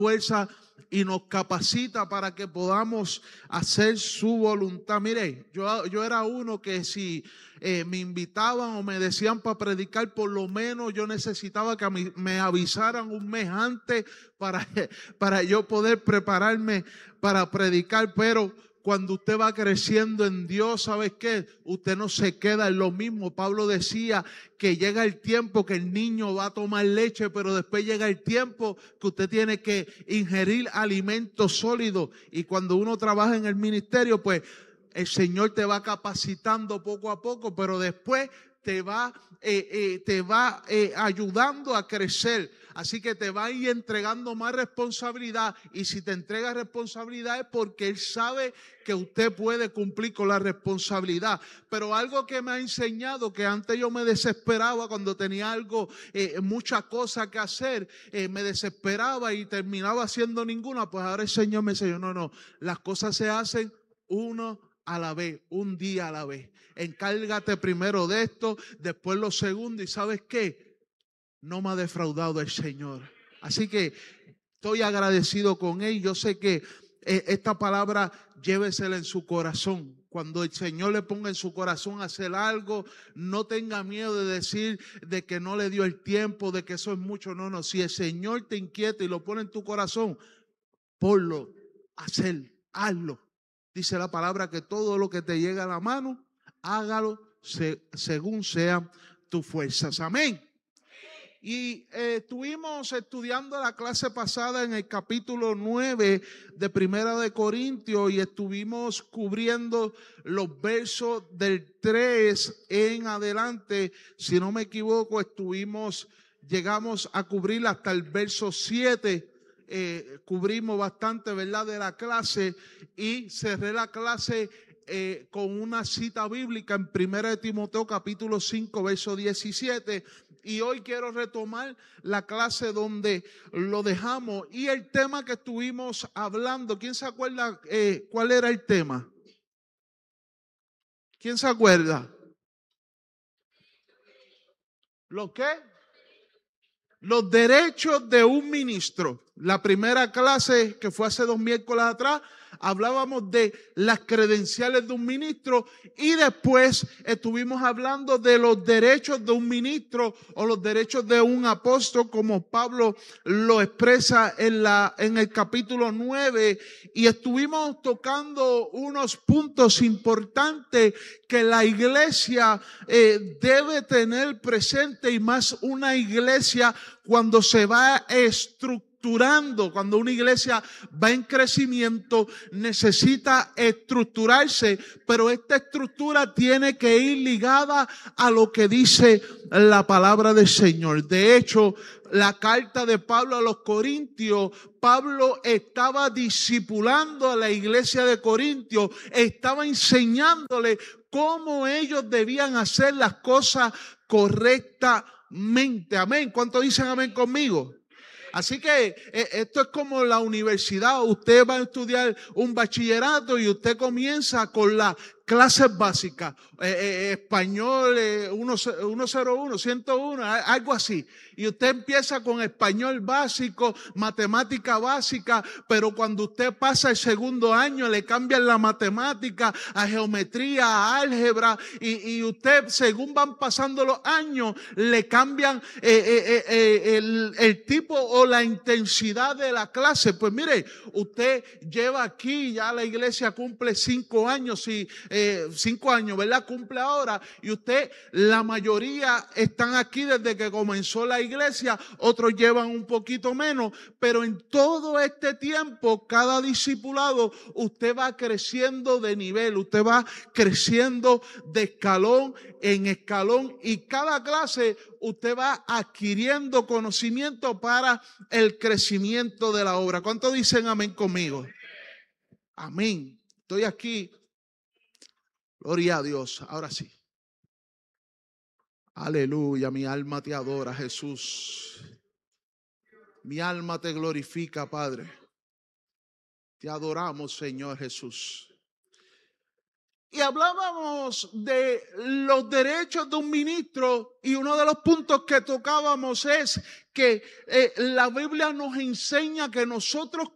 fuerza y nos capacita para que podamos hacer su voluntad. Mire, yo era uno que si me invitaban o me decían para predicar, por lo menos yo necesitaba que me avisaran un mes antes para yo poder prepararme para predicar. Pero cuando usted va creciendo en Dios, ¿sabes qué? Usted no se queda en lo mismo. Pablo decía que llega el tiempo que el niño va a tomar leche, pero después llega el tiempo que usted tiene que ingerir alimentos sólidos. Y cuando uno trabaja en el ministerio, pues el Señor te va capacitando poco a poco, pero después te va ayudando a crecer. Así que te va a ir entregando más responsabilidad, y si te entrega responsabilidad es porque Él sabe que usted puede cumplir con la responsabilidad. Pero algo que me ha enseñado, que antes yo me desesperaba cuando tenía algo, muchas cosas que hacer, me desesperaba y terminaba haciendo ninguna, pues ahora el Señor me enseñó, no, las cosas se hacen uno a la vez, un día a la vez. Encárgate primero de esto, después lo segundo, y ¿sabes qué? No me ha defraudado el Señor. Así que estoy agradecido con Él. Yo sé que esta palabra llévesela en su corazón. Cuando el Señor le ponga en su corazón hacer algo, no tenga miedo de decir de que no le dio el tiempo, de que eso es mucho. No. Si el Señor te inquieta y lo pone en tu corazón, ponlo, hazlo. Dice la palabra que todo lo que te llega a la mano, hágalo según sean tus fuerzas. Amén. Y estuvimos estudiando la clase pasada en el capítulo 9 de Primera de Corintios, y estuvimos cubriendo los versos del 3 en adelante. Si no me equivoco, llegamos a cubrir hasta el verso 7. Cubrimos bastante, ¿verdad?, de la clase, y cerré la clase con una cita bíblica en 1 de Timoteo capítulo 5 verso 17. Y hoy quiero retomar la clase donde lo dejamos, y el tema que estuvimos hablando. ¿Quién se acuerda cuál era el tema? ¿Quién se acuerda? ¿Lo qué? Los derechos de un ministro. La primera clase, que fue hace 2 miércoles atrás, hablábamos de las credenciales de un ministro, y después estuvimos hablando de los derechos de un ministro o los derechos de un apóstol, como Pablo lo expresa en el capítulo 9, y estuvimos tocando unos puntos importantes que la iglesia debe tener presente, y más una iglesia cuando se va estructurando. Cuando una iglesia va en crecimiento, necesita estructurarse, pero esta estructura tiene que ir ligada a lo que dice la palabra del Señor. De hecho, la carta de Pablo a los Corintios, Pablo estaba discipulando a la iglesia de Corintios, estaba enseñándole cómo ellos debían hacer las cosas correctamente. Amén. ¿Cuántos dicen amén conmigo? Así que esto es como la universidad. Usted va a estudiar un bachillerato y usted comienza con las clases básicas, español 101, 101, algo así. Y usted empieza con español básico, matemática básica, pero cuando usted pasa el segundo año le cambian la matemática a geometría, a álgebra, y usted, según van pasando los años, le cambian el tipo o la intensidad de la clase. Pues mire, usted lleva aquí, ya la iglesia cumple 5 años, 5 años, ¿verdad? Cumple ahora, y usted, la mayoría están aquí desde que comenzó la iglesia, otros llevan un poquito menos, pero en todo este tiempo, cada discipulado, usted va creciendo de nivel, usted va creciendo de escalón en escalón, y cada clase usted va adquiriendo conocimiento para el crecimiento de la obra. ¿Cuántos dicen amén conmigo? Amén. Estoy aquí. Gloria a Dios. Ahora sí. Aleluya. Mi alma te adora, Jesús. Mi alma te glorifica, Padre. Te adoramos, Señor Jesús. Y hablábamos de los derechos de un ministro y uno de los puntos que tocábamos es que la Biblia nos enseña que nosotros